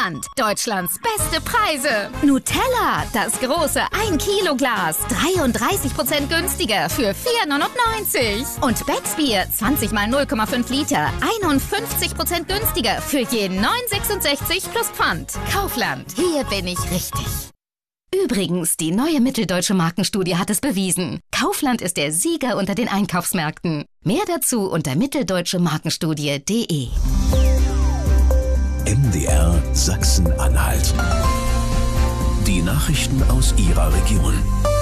Kaufland. Deutschlands beste Preise. Nutella, das große 1-Kilo-Glas. 33% günstiger für 4,99 €. Und Becksbier, 20 mal 0,5 Liter. 51% günstiger für je 9,66 plus Pfand. Kaufland, hier bin ich richtig. Übrigens, die neue Mitteldeutsche Markenstudie hat es bewiesen. Kaufland ist der Sieger unter den Einkaufsmärkten. Mehr dazu unter mitteldeutschemarkenstudie.de. MDR Sachsen-Anhalt. Die Nachrichten aus Ihrer Region.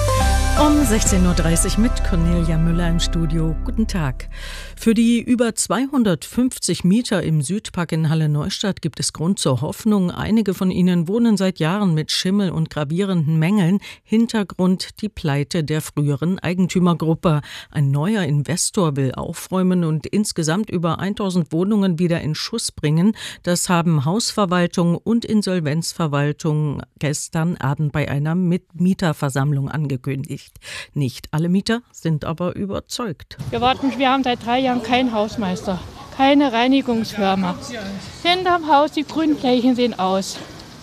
Um 16.30 Uhr mit Cornelia Müller im Studio. Guten Tag. Für die über 250 Mieter im Südpark in Halle-Neustadt gibt es Grund zur Hoffnung. Einige von ihnen wohnen seit Jahren mit Schimmel und gravierenden Mängeln. Hintergrund die Pleite der früheren Eigentümergruppe. Ein neuer Investor will aufräumen und insgesamt über 1000 Wohnungen wieder in Schuss bringen. Das haben Hausverwaltung und Insolvenzverwaltung gestern Abend bei einer Mieterversammlung angekündigt. Nicht alle Mieter sind aber überzeugt. Wir haben seit 3 Jahren keinen Hausmeister, keine Reinigungsfirma. Hinterm Haus, die grünen Flächen sehen aus.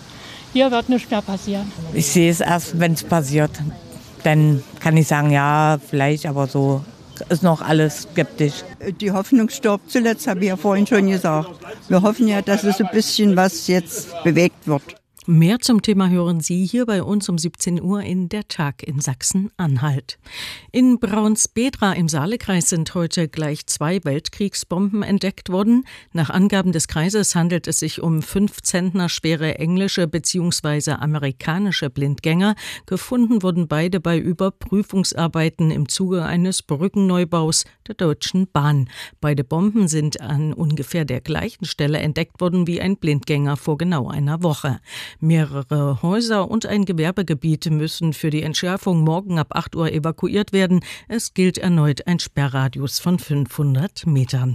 Hier wird nichts mehr passieren. Ich sehe es erst, wenn es passiert. Dann kann ich sagen, ja, vielleicht, aber so ist noch alles skeptisch. Die Hoffnung stirbt zuletzt, habe ich ja vorhin schon gesagt. Wir hoffen ja, dass es ein bisschen was jetzt bewegt wird. Mehr zum Thema hören Sie hier bei uns um 17 Uhr in Der Tag in Sachsen-Anhalt. In Braunsbedra im Saalekreis sind heute gleich 2 Weltkriegsbomben entdeckt worden. Nach Angaben des Kreises handelt es sich um 5 Zentner schwere englische bzw. amerikanische Blindgänger. Gefunden wurden beide bei Überprüfungsarbeiten im Zuge eines Brückenneubaus der Deutschen Bahn. Beide Bomben sind an ungefähr der gleichen Stelle entdeckt worden wie ein Blindgänger vor genau einer Woche. Mehrere Häuser und ein Gewerbegebiet müssen für die Entschärfung morgen ab 8 Uhr evakuiert werden. Es gilt erneut ein Sperrradius von 500 Metern.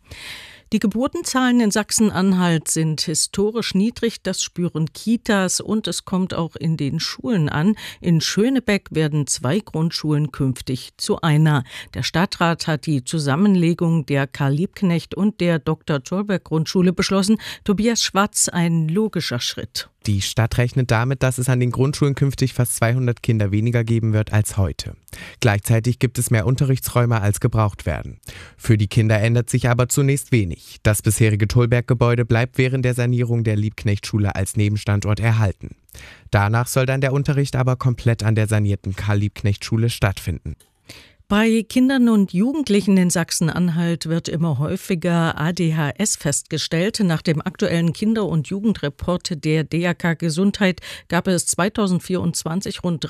Die Geburtenzahlen in Sachsen-Anhalt sind historisch niedrig, das spüren Kitas und es kommt auch in den Schulen an. In Schönebeck werden 2 Grundschulen künftig zu einer. Der Stadtrat hat die Zusammenlegung der Karl-Liebknecht und der Dr.-Tolberg-Grundschule beschlossen. Tobias Schwarz, ein logischer Schritt. Die Stadt rechnet damit, dass es an den Grundschulen künftig fast 200 Kinder weniger geben wird als heute. Gleichzeitig gibt es mehr Unterrichtsräume, als gebraucht werden. Für die Kinder ändert sich aber zunächst wenig. Das bisherige Tolberg-Gebäude bleibt während der Sanierung der Liebknecht-Schule als Nebenstandort erhalten. Danach soll dann der Unterricht aber komplett an der sanierten Karl-Liebknecht-Schule stattfinden. Bei Kindern und Jugendlichen in Sachsen-Anhalt wird immer häufiger ADHS festgestellt. Nach dem aktuellen Kinder- und Jugendreport der DAK Gesundheit gab es 2024 rund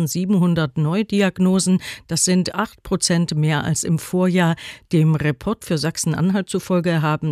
3700 Neudiagnosen. Das sind 8% mehr als im Vorjahr. Dem Report für Sachsen-Anhalt zufolge haben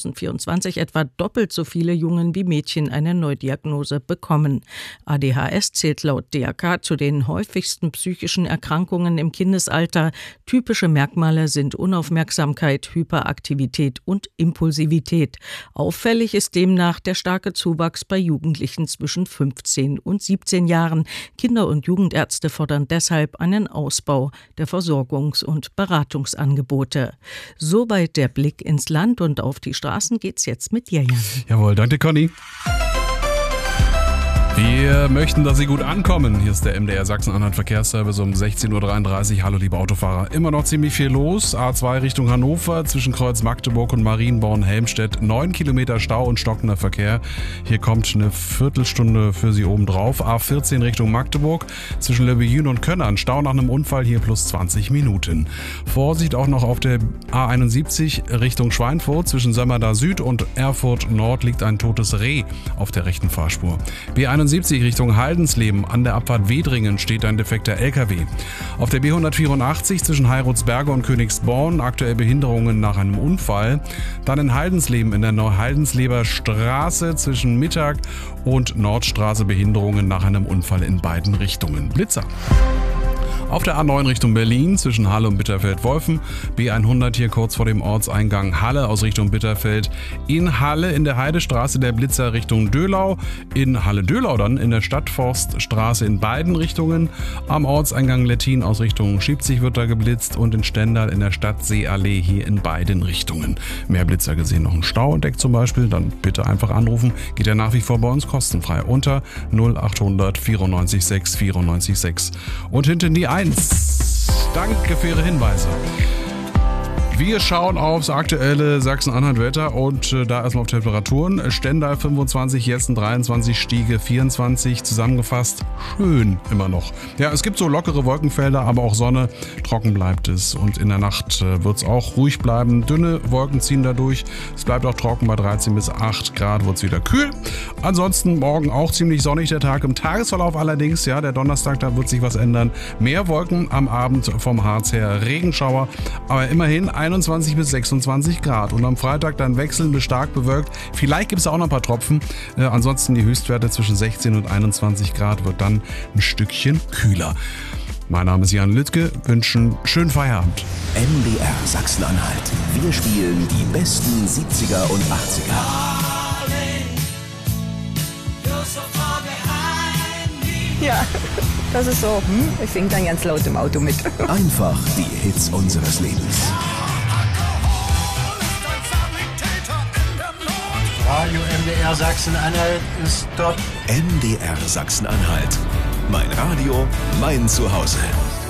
2024 etwa doppelt so viele Jungen wie Mädchen eine Neudiagnose bekommen. ADHS zählt laut DAK zu den häufigsten psychischen Erkrankungen im Kindesalter. Typische Merkmale sind Unaufmerksamkeit, Hyperaktivität und Impulsivität. Auffällig ist demnach der starke Zuwachs bei Jugendlichen zwischen 15 und 17 Jahren. Kinder- und Jugendärzte fordern deshalb einen Ausbau der Versorgungs- und Beratungsangebote. Soweit der Blick ins Land und auf die Straßen geht's jetzt mit Jajan. Jawohl, danke Conny. Wir möchten, dass Sie gut ankommen. Hier ist der MDR Sachsen-Anhalt Verkehrsservice um 16.33 Uhr. Hallo liebe Autofahrer. Immer noch ziemlich viel los. A2 Richtung Hannover zwischen Kreuz Magdeburg und Marienborn-Helmstedt. 9 Kilometer Stau und stockender Verkehr. Hier kommt eine Viertelstunde für Sie oben drauf. A14 Richtung Magdeburg zwischen Löbejün und Könnern. Stau nach einem Unfall hier plus 20 Minuten. Vorsicht auch noch auf der A71 Richtung Schweinfurt. Zwischen Sömmerda Süd und Erfurt Nord liegt ein totes Reh auf der rechten Fahrspur. B71 Richtung Haldensleben an der Abfahrt Wedringen steht ein defekter LKW. Auf der B184 zwischen Heirutsberge und Königsborn aktuell Behinderungen nach einem Unfall. Dann in Haldensleben in der Neuhaldensleber Straße zwischen Mittag und Nordstraße Behinderungen nach einem Unfall in beiden Richtungen. Blitzer. Auf der A9 Richtung Berlin zwischen Halle und Bitterfeld-Wolfen. B100 hier kurz vor dem Ortseingang Halle aus Richtung Bitterfeld. In Halle in der Heidestraße der Blitzer Richtung Döhlau. In Halle-Döhlau dann in der Stadtforststraße in beiden Richtungen. Am Ortseingang Lettin aus Richtung Schiebzig wird da geblitzt und in Stendal in der Stadtseeallee hier in beiden Richtungen. Mehr Blitzer gesehen, noch ein Stau entdeckt zum Beispiel, dann bitte einfach anrufen. Geht ja nach wie vor bei uns kostenfrei unter 0800 94 6 94 6. Und hinten die 1. Danke für Ihre Hinweise. Wir schauen aufs aktuelle Sachsen-Anhalt-Wetter und da erstmal auf Temperaturen. Stendal 25, Jessen 23, Stiege 24. Zusammengefasst schön immer noch. Ja, es gibt so lockere Wolkenfelder, aber auch Sonne. Trocken bleibt es und in der Nacht wird es auch ruhig bleiben. Dünne Wolken ziehen da durch. Es bleibt auch trocken bei 13 bis 8 Grad, wird es wieder kühl. Ansonsten morgen auch ziemlich sonnig der Tag. Im Tagesverlauf allerdings, ja, der Donnerstag, da wird sich was ändern. Mehr Wolken am Abend vom Harz her, Regenschauer, aber immerhin 21 bis 26 Grad. Und am Freitag dann wechseln bis stark bewölkt. Vielleicht gibt es auch noch ein paar Tropfen. Ansonsten die Höchstwerte zwischen 16 und 21 Grad, wird dann ein Stückchen kühler. Mein Name ist Jan Lüttke, wünschen schönen Feierabend. MDR Sachsen-Anhalt. Wir spielen die besten 70er und 80er. Ja, das ist so. Ich singe dann ganz laut im Auto mit. Einfach die Hits unseres Lebens. Radio MDR Sachsen-Anhalt ist top. MDR Sachsen-Anhalt. Mein Radio, mein Zuhause.